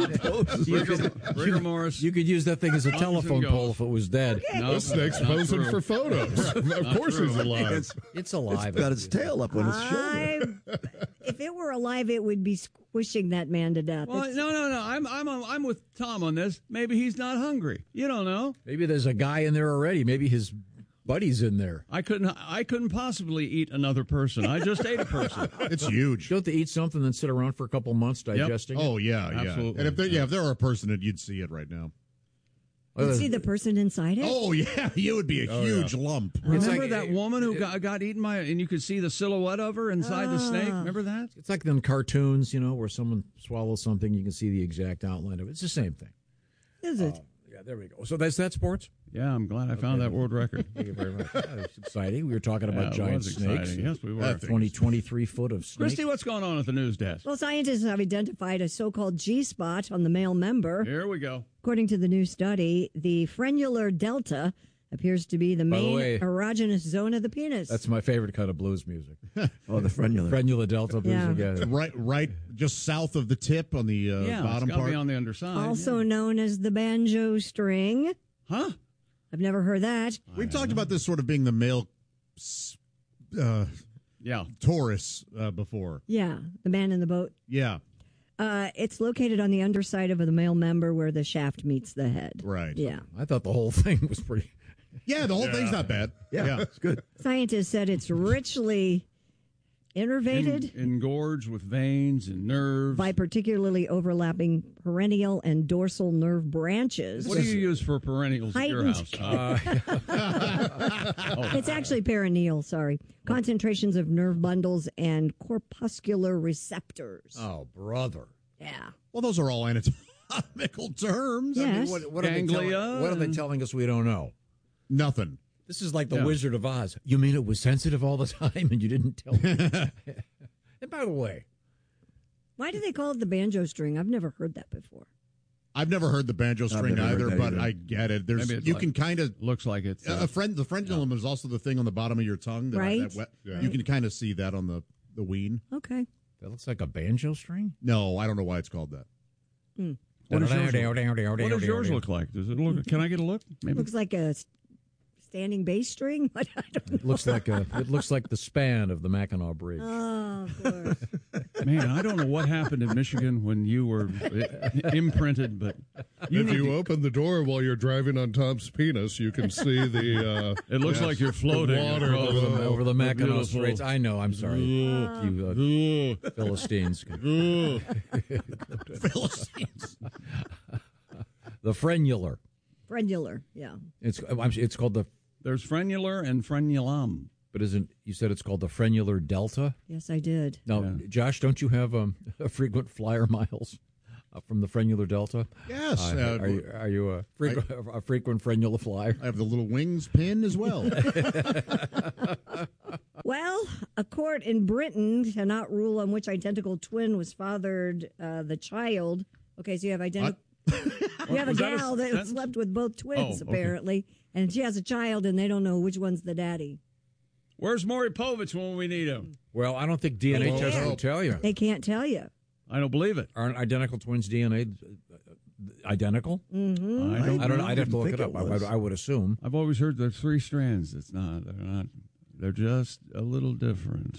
Rigor mortis. You could use that thing as a telephone pole if it was dead. Okay. No, snake's posing for photos. Of course he's alive. It's alive. It's got its tail up on its shoulder. If it were alive, it would be squishing that man to death. Well, no. I'm with Tom on this. Maybe he's not hungry. You don't know. Maybe there's a guy in there already. Maybe his buddy's in there. I couldn't possibly eat another person. I just ate a person. It's huge. You have to eat something then sit around for a couple months digesting. Oh yeah, absolutely. And if there were a person, you'd see it right now. You'd see the person inside it? Oh yeah, you would be a huge lump. Remember that woman who got eaten by, and you could see the silhouette of her inside the snake? Remember that? It's like them cartoons, where someone swallows something, you can see the exact outline of it. It's the same thing. Is it? Yeah, there we go. So that's that, sports? Yeah, I'm glad I found that world record. Thank you very much. It's exciting. We were talking about giant snakes. Exciting. Yes, we were. 23 foot of snake. Christy, what's going on at the news desk? Well, scientists have identified a so-called G-spot on the male member. Here we go. According to the new study, the frenular delta appears to be the main erogenous zone of the penis. That's my favorite kind of blues music. Oh, the frenula. Frenula delta blues. Yeah. Right, just south of the tip on the bottom it's part. Be on the underside. Also known as the banjo string. Huh? I've never heard that. We've talked about this sort of being the male Taurus before. Yeah, the man in the boat. Yeah. It's located on the underside of the male member where the shaft meets the head. Right. Yeah. I thought the whole thing was pretty... Yeah, the whole thing's not bad. Yeah, it's good. Scientists said it's richly innervated. Engorged with veins and nerves. By particularly overlapping perennial and dorsal nerve branches. What do you use for perennials at your house? It's actually perineal, sorry. Concentrations of nerve bundles and corpuscular receptors. Oh, brother. Yeah. Well, those are all anatomical terms. Yes. I mean, what are they telling us we don't know? Nothing. This is like the Wizard of Oz. You mean it was sensitive all the time and you didn't tell me? And by the way, why do they call it the banjo string? I've never heard that before. I've never heard the banjo string either, but I get it. There's you can kind of looks like it's the frenulum is also the thing on the bottom of your tongue, right? You can kind of see that on the ween. Okay. That looks like a banjo string? No, I don't know why it's called that. What does yours look like? Does it look? Can I get a look? Maybe. Looks like a standing bass string. I don't know. It looks like the span of the Mackinac Bridge. Oh, of course. Man, I don't know what happened in Michigan when you were imprinted, but if you open the door while you're driving on Tom's penis, you can see the. It looks like you're floating water over the Mackinac Straits. I know. I'm sorry, you Philistines. Philistines. The frenular. Frenular, yeah. It's called the. There's frenular and frenulum. But you said it's called the frenular delta? Yes, I did. Now, Josh, don't you have a frequent flyer miles from the frenular delta? Yes. Are you a frequent frenular flyer? I have the little wings pin as well. Well, a court in Britain cannot rule on which identical twin was fathered the child. Okay, so you have identical. You have a gal that slept with both twins, apparently, and she has a child, and they don't know which one's the daddy. Where's Maury Povich when we need him? Well, I don't think DNA tests will tell you. They can't tell you. I don't believe it. Aren't identical twins' DNA identical? Mm-hmm. I don't know. I'd have to look it up. I would assume. I've always heard there's 3 strands. It's not. They're not. They're just a little different.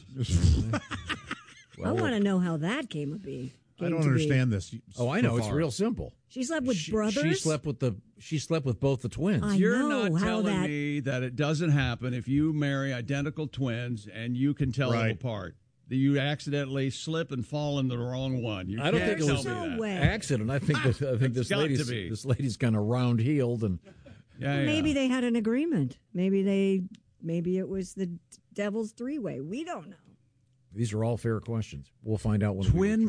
I want to know how that came to be. I don't understand this. Oh, I know. It's real simple. She slept with brothers? She slept with both the twins. You're not telling me that it doesn't happen if you marry identical twins and you can tell them apart. That you accidentally slip and fall in the wrong one. I don't think it was an accident. I think this lady's kind of round heeled and maybe they had an agreement. Maybe it was the devil's 3-way. We don't know. These are all fair questions. We'll find out when twin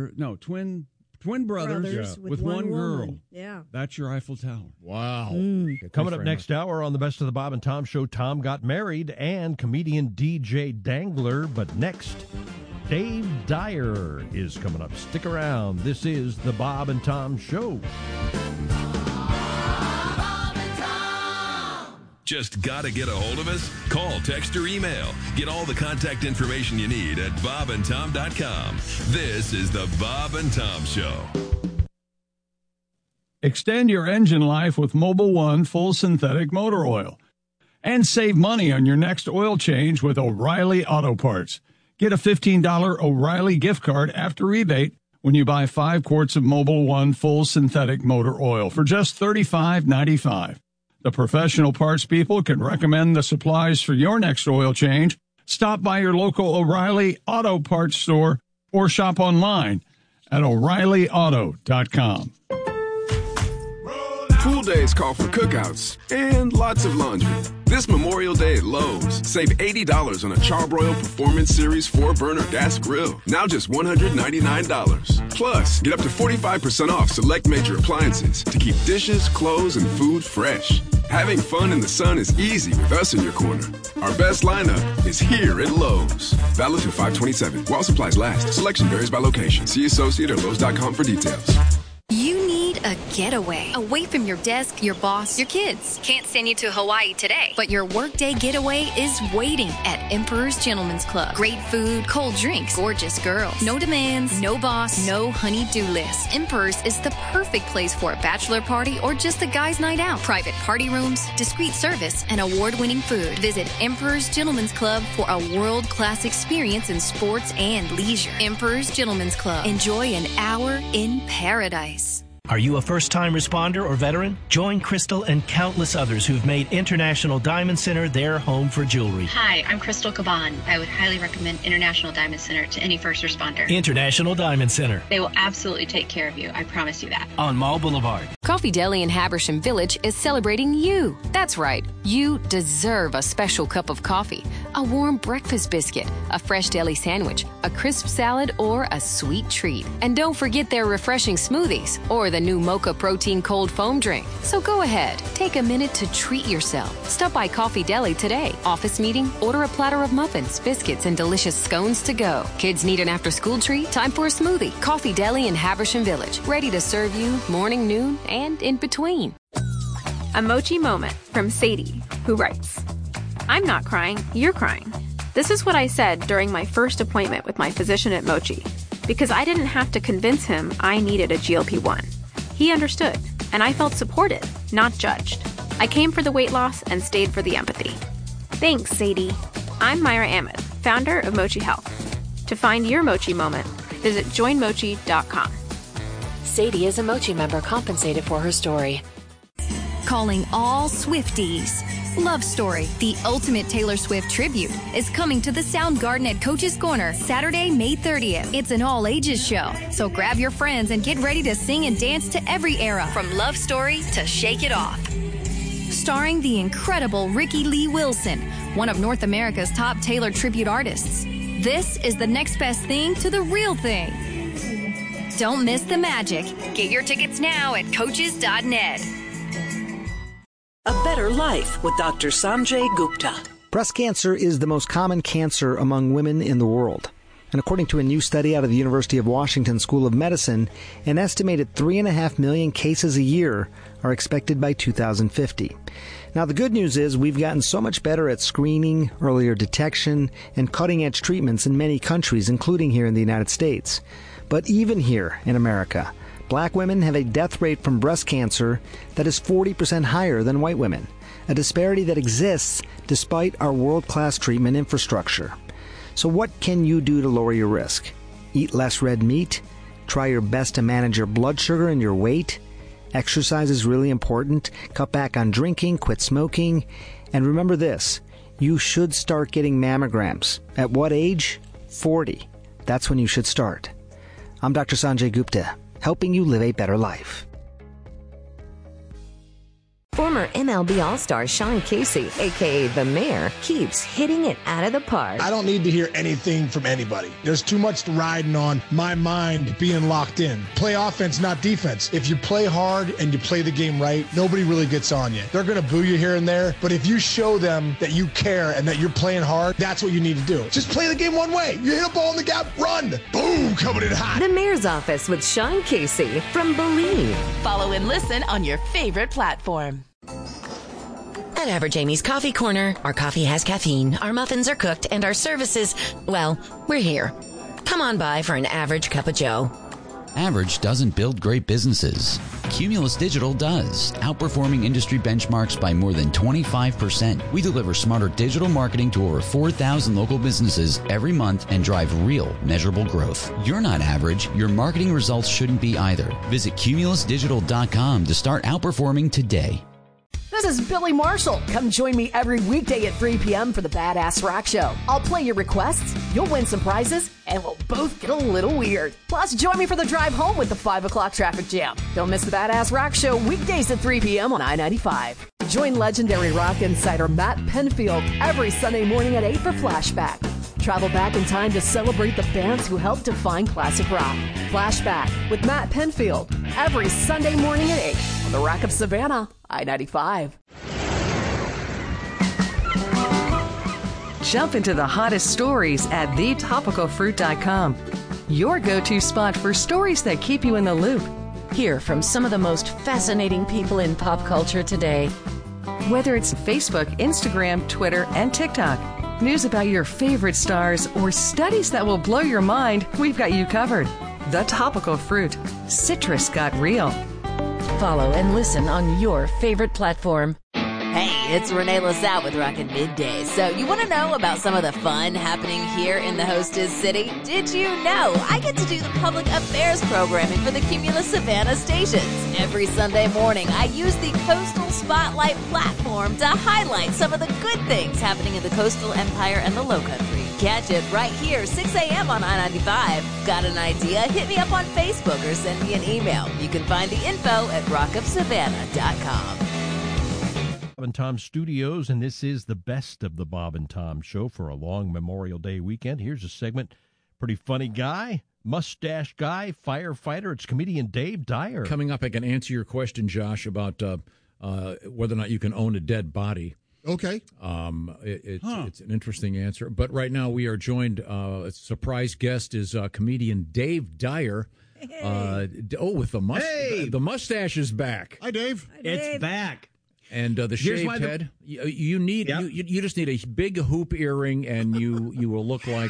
brothers with one girl. Yeah. That's your Eiffel Tower. Wow. Coming up next hour on the Best of the Bob and Tom Show, Tom got married and comedian DJ Dangler. But next, Dave Dyer is coming up. Stick around. This is the Bob and Tom Show. Just gotta get a hold of us? Call, text, or email. Get all the contact information you need at bobandtom.com. This is the Bob and Tom Show. Extend your engine life with Mobil 1 full synthetic motor oil. And save money on your next oil change with O'Reilly Auto Parts. Get a $15 O'Reilly gift card after rebate when you buy 5 quarts of Mobil 1 full synthetic motor oil for just $35.95. The professional parts people can recommend the supplies for your next oil change. Stop by your local O'Reilly Auto Parts store or shop online at O'ReillyAuto.com. Pool days call for cookouts and lots of laundry. This Memorial Day at Lowe's, save $80 on a Charbroil Performance Series 4-burner gas grill. Now just $199. Plus, get up to 45% off select major appliances to keep dishes, clothes, and food fresh. Having fun in the sun is easy with us in your corner. Our best lineup is here at Lowe's. Valid through 5/27. While supplies last. Selection varies by location. See associate or Lowe's.com for details. You need a getaway. Away from your desk, your boss, your kids. Can't send you to Hawaii today, but your workday getaway is waiting at Emperor's Gentleman's Club. Great food, cold drinks, gorgeous girls. No demands, no boss, no honey-do list. Emperor's is the perfect place for a bachelor party or just a guy's night out. Private party rooms, discreet service, and award-winning food. Visit Emperor's Gentleman's Club for a world-class experience in sports and leisure. Emperor's Gentleman's Club. Enjoy an hour in paradise. Are you a first-time responder or veteran? Join Crystal and countless others who've made International Diamond Center their home for jewelry. Hi, I'm Crystal Caban. I would highly recommend International Diamond Center to any first responder. International Diamond Center. They will absolutely take care of you. I promise you that. On Mall Boulevard. Coffee Deli in Habersham Village is celebrating you. That's right. You deserve a special cup of coffee, a warm breakfast biscuit, a fresh deli sandwich, a crisp salad, or a sweet treat. And don't forget their refreshing smoothies or the new Mocha Protein Cold Foam Drink. So go ahead, take a minute to treat yourself. Stop by Coffee Deli today. Office meeting? Order a platter of muffins, biscuits, and delicious scones to go. Kids need an after-school treat? Time for a smoothie. Coffee Deli in Habersham Village. Ready to serve you morning, noon, and in between. A Mochi moment from Sadie, who writes, I'm not crying, you're crying. This is what I said during my first appointment with my physician at Mochi, because I didn't have to convince him I needed a GLP-1. He understood, and I felt supported, not judged. I came for the weight loss and stayed for the empathy. Thanks, Sadie. I'm Myra Ahmed, founder of Mochi Health. To find your Mochi moment, visit joinmochi.com. Sadie is a Mochi member compensated for her story. Calling all Swifties. Love Story, the ultimate Taylor Swift tribute, is coming to the Soundgarden at Coach's Corner Saturday, May 30th. It's an all-ages show, so grab your friends and get ready to sing and dance to every era, from Love Story to Shake It Off. Starring the incredible Ricky Lee Wilson, one of North America's top Taylor tribute artists. This is the next best thing to the real thing. Don't miss the magic. Get your tickets now at coaches.net. A Better Life with Dr. Sanjay Gupta. Breast cancer is the most common cancer among women in the world. And according to a new study out of the University of Washington School of Medicine, an estimated 3.5 million cases a year are expected by 2050. Now, the good news is we've gotten so much better at screening, earlier detection, and cutting-edge treatments in many countries, including here in the United States. But even here in America, Black women have a death rate from breast cancer that is 40% higher than white women, a disparity that exists despite our world-class treatment infrastructure. So what can you do to lower your risk? Eat less red meat? Try your best to manage your blood sugar and your weight? Exercise is really important. Cut back on drinking, quit smoking. And remember this, you should start getting mammograms. At what age? 40. That's when you should start. I'm Dr. Sanjay Gupta, helping you live a better life. Former MLB All-Star Sean Casey, a.k.a. The Mayor, keeps hitting it out of the park. I don't need to hear anything from anybody. There's too much riding on my mind being locked in. Play offense, not defense. If you play hard and you play the game right, nobody really gets on you. They're going to boo you here and there, but if you show them that you care and that you're playing hard, that's what you need to do. Just play the game one way. You hit a ball in the gap, run. Boom, coming in hot. The Mayor's Office with Sean Casey from Believe. Follow and listen on your favorite platform. At Average Amy's Coffee Corner, our coffee has caffeine, our muffins are cooked, and our services, well, we're here. Come on by for an average cup of joe. Average doesn't build great businesses. Cumulus Digital does, outperforming industry benchmarks by more than 25%. We deliver smarter digital marketing to over 4,000 local businesses every month and drive real, measurable growth. You're not average. Your marketing results shouldn't be either. Visit cumulusdigital.com to start outperforming today. This is Billy Marshall. Come join me every weekday at 3 p.m. for the Badass Rock Show. I'll play your requests, you'll win some prizes, and we'll both get a little weird. Plus, join me for the drive home with the 5 o'clock traffic jam. Don't miss the Badass Rock Show weekdays at 3 p.m. on I-95. Join legendary rock insider Matt Penfield every Sunday morning at 8 for Flashback. Travel back in time to celebrate the bands who helped define classic rock. Flashback with Matt Penfield every Sunday morning at 8 on the Rock of Savannah, I-95. Jump into the hottest stories at thetopicalfruit.com. Your go-to spot for stories that keep you in the loop. Hear from some of the most fascinating people in pop culture today. Whether it's Facebook, Instagram, Twitter, and TikTok, news about your favorite stars, or studies that will blow your mind, we've got you covered. The Topical Fruit. Citrus got real. Follow and listen on your favorite platform. Hey, it's Renee LaSalle with Rockin' Midday. So you want to know about some of the fun happening here in the hostess city? Did you know I get to do the public affairs programming for the Cumulus Savannah stations? Every Sunday morning, I use the Coastal Spotlight platform to highlight some of the good things happening in the coastal empire and the Lowcountry. Catch it right here, 6 a.m. on I-95. Got an idea? Hit me up on Facebook or send me an email. You can find the info at rockofsavannah.com. Bob and Tom Studios, and this is the best of the Bob and Tom Show for a long Memorial Day weekend. Here's a segment. Pretty funny guy, mustache guy, firefighter. It's comedian Dave Dyer. Coming up, I can answer your question, Josh, about whether or not you can own a dead body. Okay. It's an interesting answer. But right now we are joined, a surprise guest is comedian Dave Dyer. Hey. With the mustache is back. Hi, Dave. Hi, Dave. It's back. And the shaved head. You need you just need a big hoop earring, and you will look like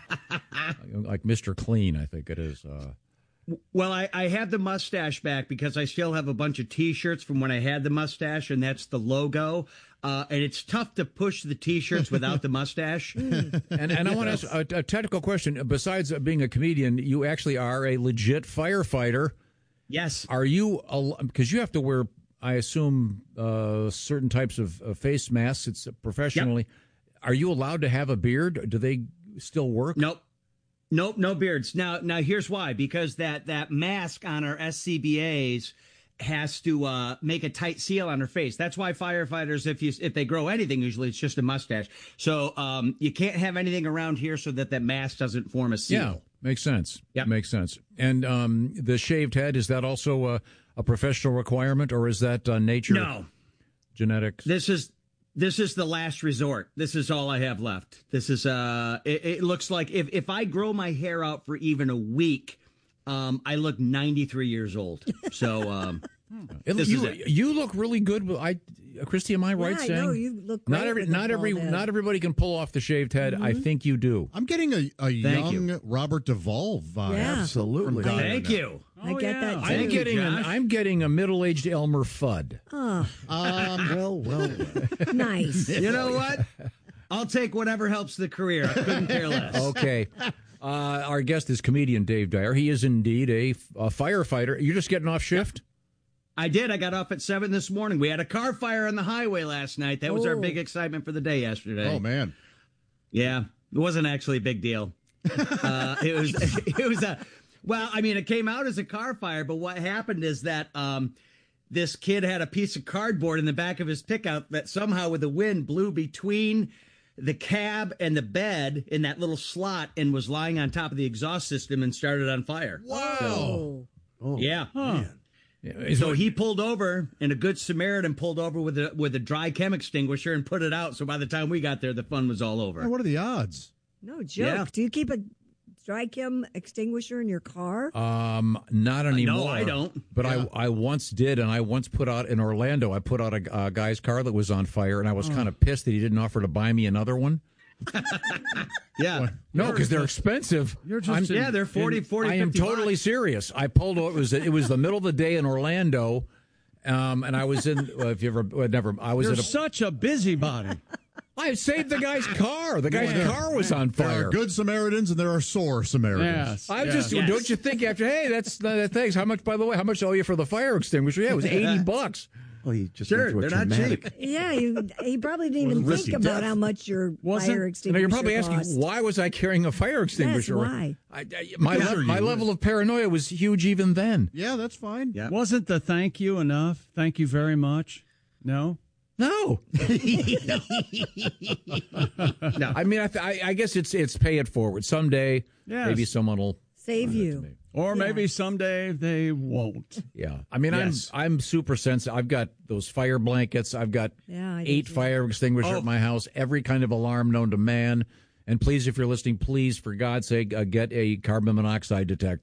Mr. Clean. I think it is. Well, I have the mustache back because I still have a bunch of T-shirts from when I had the mustache, and that's the logo. And it's tough to push the T-shirts without the mustache. And I want to ask a technical question. Besides being a comedian, you actually are a legit firefighter. Yes. Are you? Because you have to wear, I assume, certain types of face masks. It's professionally. Yep. Are you allowed to have a beard? Do they still work? Nope, no beards. Now here's why. Because that mask on our SCBAs has to make a tight seal on her face. That's why firefighters, if they grow anything, usually it's just a mustache. So you can't have anything around here so that mask doesn't form a seal. Yeah, makes sense. Yeah, makes sense. And the shaved head, is that also a professional requirement, or is that nature? No, genetics. This is the last resort. This is all I have left. This is it looks like if I grow my hair out for even a week, I look 93 years old. So you look really good. Christy, am I right saying? No, you look great. Not everybody can pull off the shaved head. Mm-hmm. I think you do. I'm getting a young Robert Duvall vibe. Yeah. Absolutely. Thank you. I get that too. I'm getting a middle-aged Elmer Fudd. Oh. Well. Nice. You know what? I'll take whatever helps the career. I couldn't care less. Okay. Our guest is comedian Dave Dyer. He is indeed a firefighter. You're just getting off shift? I did. I got off at 7 this morning. We had a car fire on the highway last night. That was our big excitement for the day yesterday. Oh, man. Yeah. It wasn't actually a big deal. It came out as a car fire, but what happened is that this kid had a piece of cardboard in the back of his pickup that somehow with the wind blew between the cab and the bed in that little slot and was lying on top of the exhaust system and started on fire. Wow. Yeah. Man. Yeah, so he pulled over, and a good Samaritan pulled over with a dry chem extinguisher and put it out. So by the time we got there, the fun was all over. What are the odds? No joke. Yeah. Do you keep a dry chem extinguisher in your car? Not anymore. No, I don't. But yeah. I once did, and I once put out in Orlando. I put out a guy's car that was on fire, and I was kind of pissed that he didn't offer to buy me another one. Yeah. No, because they're expensive. They're 40, 50 I am totally serious. I pulled over. It was the middle of the day in Orlando, and I was in. If you ever never, I was. You're such a busybody. I saved the guy's car. The guy's car was on fire. There are good Samaritans and there are sore Samaritans. Yes. Don't you think after? Hey, that's thanks. How much? By the way, how much owe you for the fire extinguisher? Yeah, it was $80. Well, you just they're not cheap. Yeah, he probably didn't even think about how much your fire extinguisher you're probably cost. asking, why was I carrying a fire extinguisher? Yes, why? My level of paranoia was huge even then. Yeah, that's fine. Yeah. Wasn't the thank you enough? Thank you very much. No. No. No. I mean, I guess it's pay it forward. Someday, maybe someone will save you. Or maybe someday they won't. Yeah. I mean, yes. I'm super sensitive. I've got those fire blankets. I've got 8 fire extinguishers at my house, every kind of alarm known to man. And please, if you're listening, please, for God's sake, get a carbon monoxide detector.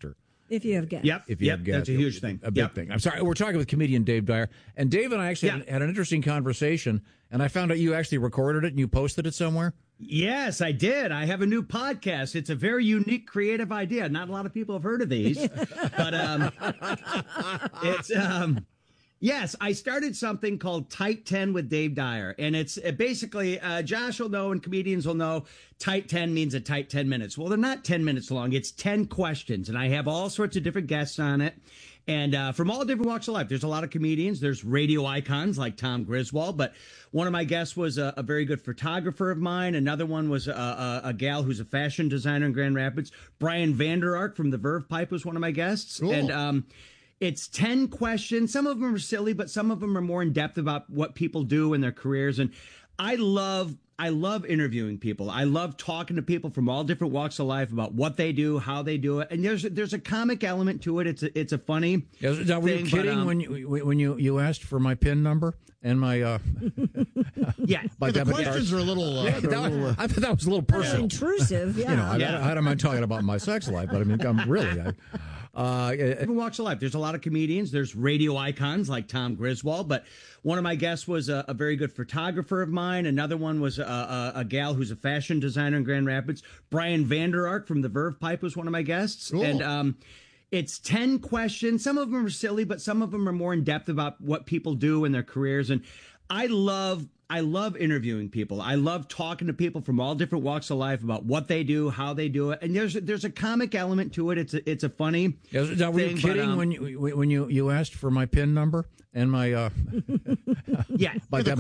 If you have gas. If you have gas. That's a huge thing. A big thing. I'm sorry. We're talking with comedian Dave Dyer. And Dave and I actually had an interesting conversation, and I found out you actually recorded it and you posted it somewhere. Yes, I did. I have a new podcast. It's a very unique, creative idea. Not a lot of people have heard of these, but it's yes. I started something called Tight 10 with Dave Dyer, and it's basically Josh will know and comedians will know. Tight 10 means a tight 10 minutes. Well, they're not 10 minutes long. It's 10 questions, and I have all sorts of different guests on it. And from all different walks of life. There's a lot of comedians. There's radio icons like Tom Griswold. But one of my guests was a very good photographer of mine. Another one was a gal who's a fashion designer in Grand Rapids. Brian Vander Ark from the Verve Pipe was one of my guests. Cool. And it's 10 questions. Some of them are silly, but some of them are more in depth about what people do in their careers. And I love interviewing people. I love talking to people from all different walks of life about what they do, how they do it, and there's a comic element to it. It's a funny. Now, were you kidding when you asked for my PIN number and my my the questions are a little. I thought that was a little personal, intrusive. Yeah, I don't mind talking about my sex life, but I mean, different walks of life. There's a lot of comedians. There's radio icons like Tom Griswold, but one of my guests was a very good photographer of mine. Another one was a gal who's a fashion designer in Grand Rapids. Brian Vander Ark from the Verve Pipe was one of my guests. Cool. And it's 10 questions. Some of them are silly, but some of them are more in depth about what people do in their careers. And I love interviewing people. I love talking to people from all different walks of life about what they do, how they do it, and there's a comic element to it. It's a funny. Now, were you kidding when you asked for my PIN number and my yeah? my